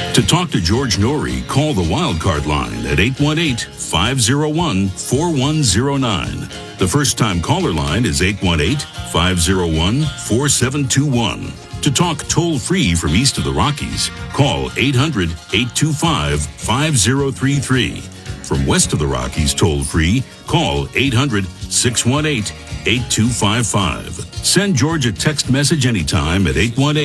To talk to George Norrie, call the Wildcard line at 818-501-4109. The first-time caller line is 818-501-4721. To talk toll-free from east of the Rockies, call 800-825-5033. From west of the Rockies toll-free, call 800-618-8255. Send George a text message anytime at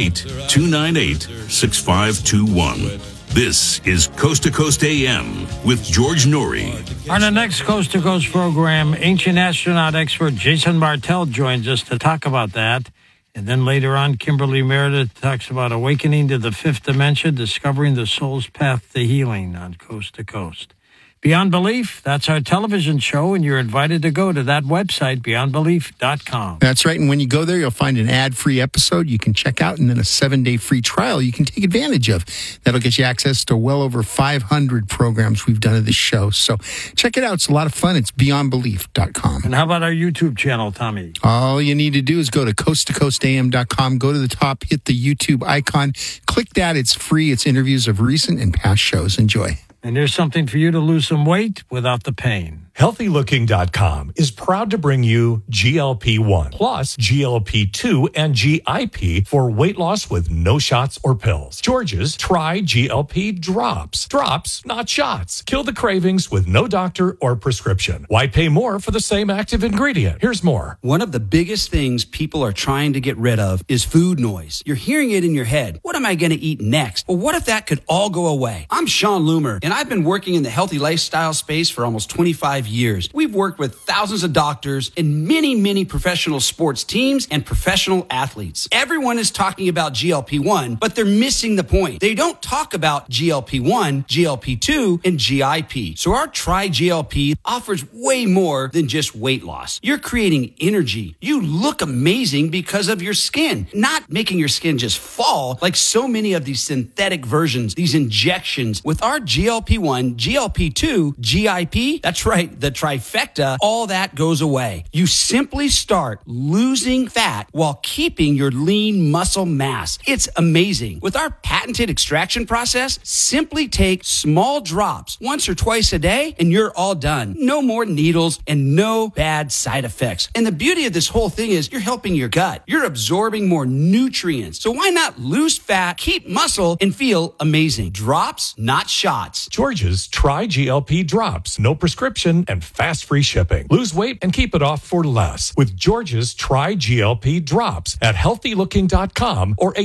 818-298-6521. This is Coast to Coast AM with George Norrie. On the next Coast to Coast program, ancient astronaut expert Jason Martell joins us to talk about that. And then later on, Kimberly Meredith talks about awakening to the fifth dimension, discovering the soul's path to healing on Coast to Coast. Beyond Belief, that's our television show, and you're invited to go to that website, beyondbelief.com. That's right, and when you go there, you'll find an ad-free episode you can check out, and then a 7-day free trial you can take advantage of. That'll get you access to well over 500 programs we've done of this show. So check it out. It's a lot of fun. It's beyondbelief.com. And how about our YouTube channel, Tommy? All you need to do is go to coasttocoastam.com, go to the top, hit the YouTube icon, click that. It's free. It's interviews of recent and past shows. Enjoy. And there's something for you to lose some weight without the pain. HealthyLooking.com is proud to bring you GLP-1 plus GLP-2 and GIP for weight loss with no shots or pills. George's Try GLP Drops. Drops, not shots. Kill the cravings with no doctor or prescription. Why pay more for the same active ingredient? Here's more. One of the biggest things people are trying to get rid of is food noise. You're hearing it in your head. What am I going to eat next? Well, what if that could all go away? I'm Sean Loomer, and I've been working in the healthy lifestyle space for almost 25 years. We've worked with thousands of doctors and many professional sports teams and professional athletes. Everyone is talking about GLP-1, but they're missing the point. They don't talk about GLP-1, GLP-2, and GIP. So our Try GLP offers way more than just weight loss. You're creating energy. You look amazing because of your skin, not making your skin just fall like so many of these synthetic versions, these injections. With our GLP-1, GLP-2, GIP, that's right, the trifecta, all that goes away. You simply start losing fat while keeping your lean muscle mass. It's amazing. With our patented extraction process, simply take small drops once or twice a day and you're all done. No more needles and no bad side effects. And the beauty of this whole thing is you're helping your gut. You're absorbing more nutrients. So why not lose fat, keep muscle, and feel amazing? Drops, not shots. George's Try GLP Drops. No prescription and fast free shipping. Lose weight and keep it off for less with George's Try GLP Drops at healthylooking.com or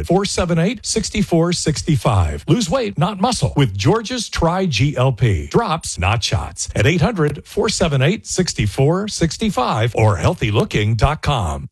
800-478-6465. Lose weight, not muscle with George's Try GLP Drops, not shots at 800-478-6465 or healthylooking.com.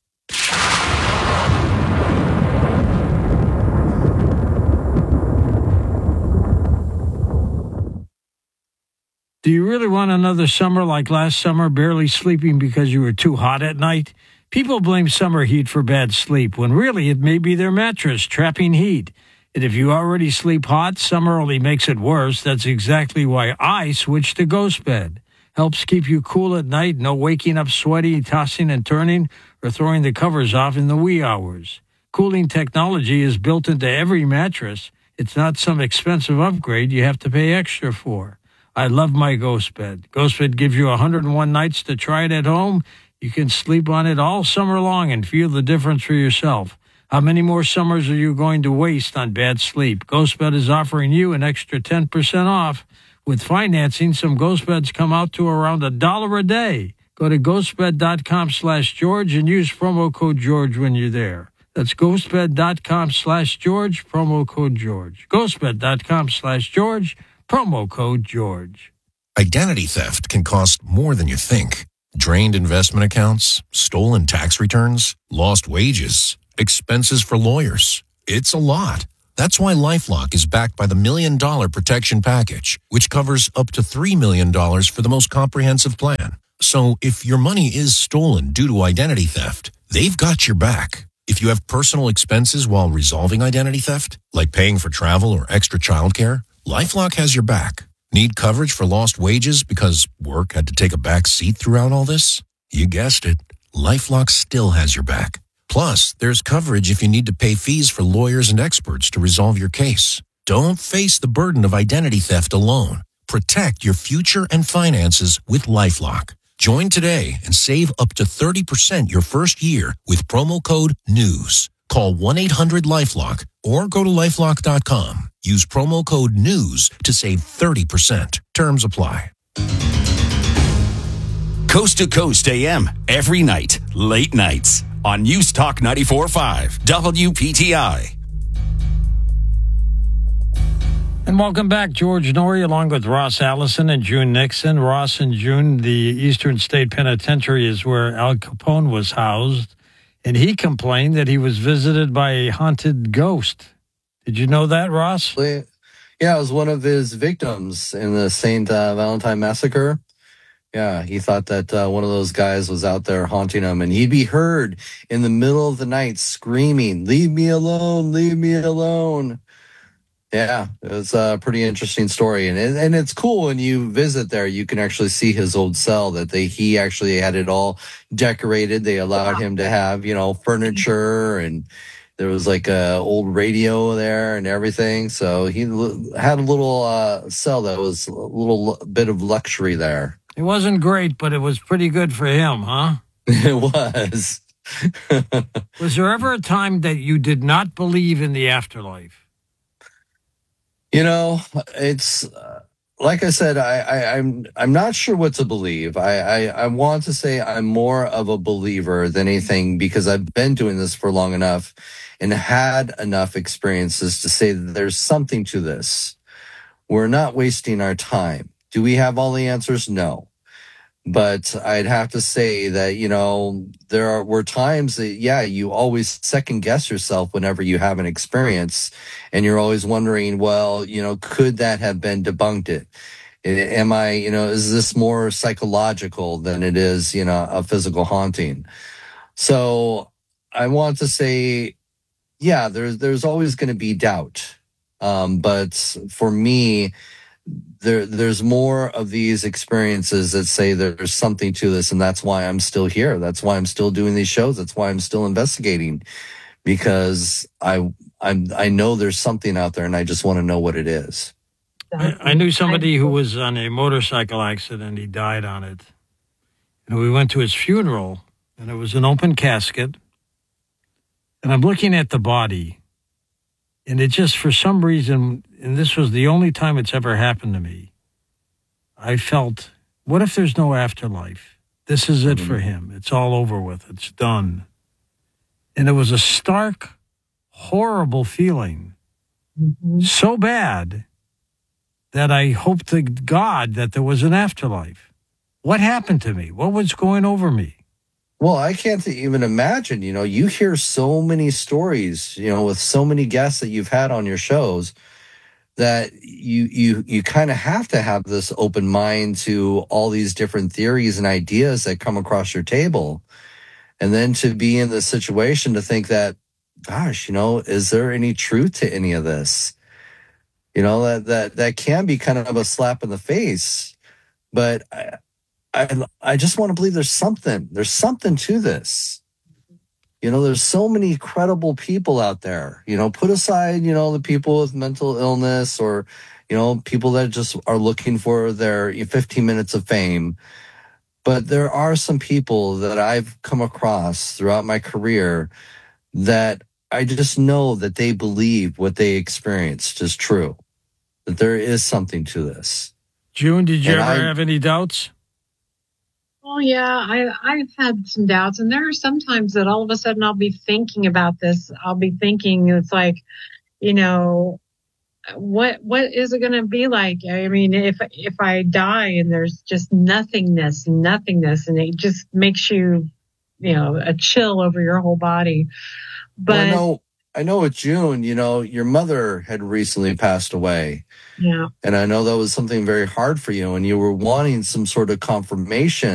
Do you really want another summer like last summer, barely sleeping because you were too hot at night? People blame summer heat for bad sleep, when really it may be their mattress trapping heat. And if you already sleep hot, summer only makes it worse. That's exactly why I switched to Ghost Bed. Helps keep you cool at night, no waking up sweaty, tossing and turning, or throwing the covers off in the wee hours. Cooling technology is built into every mattress. It's not some expensive upgrade you have to pay extra for. I love my Ghost Bed. Ghost Bed gives you 101 nights to try it at home. You can sleep on it all summer long and feel the difference for yourself. How many more summers are you going to waste on bad sleep? Ghost Bed is offering you an extra 10% off. With financing, some Ghost Beds come out to around $1 a day. Go to ghostbed.com/George and use promo code George when you're there. That's ghostbed.com/George, promo code George. Ghostbed.com/George. Promo code George. Identity theft can cost more than you think. Drained investment accounts, stolen tax returns, lost wages, expenses for lawyers. It's a lot. That's why LifeLock is backed by the $1 Million Protection Package, which covers up to $3 million for the most comprehensive plan. So if your money is stolen due to identity theft, they've got your back. If you have personal expenses while resolving identity theft, like paying for travel or extra childcare, LifeLock has your back. Need coverage for lost wages because work had to take a back seat throughout all this? You guessed it. LifeLock still has your back. Plus, there's coverage if you need to pay fees for lawyers and experts to resolve your case. Don't face the burden of identity theft alone. Protect your future and finances with LifeLock. Join today and save up to 30% your first year with promo code NEWS. Call 1-800-LifeLock or go to LifeLock.com. Use promo code NEWS to save 30%. Terms apply. Coast to Coast AM, every night, late nights, on News Talk 94.5, WPTI. And welcome back, George Noory, along with Ross Allison and June Nixon. Ross and June, the Eastern State Penitentiary is where Al Capone was housed, and he complained that he was visited by a haunted ghost. Did you know that, Ross? Yeah, I was one of his victims in the St. Valentine Massacre. Yeah, he thought that one of those guys was out there haunting him, and he'd be heard in the middle of the night screaming, "Leave me alone, leave me alone." Yeah, it was a pretty interesting story. And it's cool when you visit there, you can actually see his old cell that he actually had it all decorated. They allowed him to have, furniture, and there was like a old radio there and everything. So he had a little cell that was a little bit of luxury there. It wasn't great, but it was pretty good for him, huh? It was. Was there ever a time that you did not believe in the afterlife? It's like I said, I'm not sure what to believe. I want to say I'm more of a believer than anything because I've been doing this for long enough and had enough experiences to say that there's something to this. We're not wasting our time. Do we have all the answers? No. But I'd have to say that, there were times that, you always second guess yourself whenever you have an experience, and you're always wondering, well, could that have been debunked? Am I, is this more psychological than it is, a physical haunting? So I want to say, there's always going to be doubt. But for me, there's more of these experiences that say there's something to this, and that's why I'm still here. That's why I'm still doing these shows. That's why I'm still investigating, because I know there's something out there, and I just want to know what it is. I knew somebody who was on a motorcycle accident. He died on it. And we went to his funeral, and it was an open casket. And I'm looking at the body, and it just, for some reason, and this was the only time it's ever happened to me, I felt, what if there's no afterlife? This is it for him. It's all over with. It's done. And it was a stark, horrible feeling. So bad that I hoped to God that there was an afterlife. What happened to me? What was going over me? Well, I can't even imagine, you hear so many stories, with so many guests that you've had on your shows, that you kind of have to have this open mind to all these different theories and ideas that come across your table. And then to be in this situation to think that, gosh, is there any truth to any of this? That can be kind of a slap in the face. But I just want to believe there's something to this. There's so many credible people out there, put aside, the people with mental illness or, people that just are looking for their 15 minutes of fame. But there are some people that I've come across throughout my career that I just know that they believe what they experienced is true, that there is something to this. June, did you ever have any doubts? Oh, yeah, I've had some doubts. And there are some times that all of a sudden I'll be thinking about this. I'll be thinking, it's like, what is it going to be like? I mean, if I die and there's just nothingness, and it just makes you, a chill over your whole body. But I know with June, your mother had recently passed away. Yeah. And I know that was something very hard for you, and you were wanting some sort of confirmation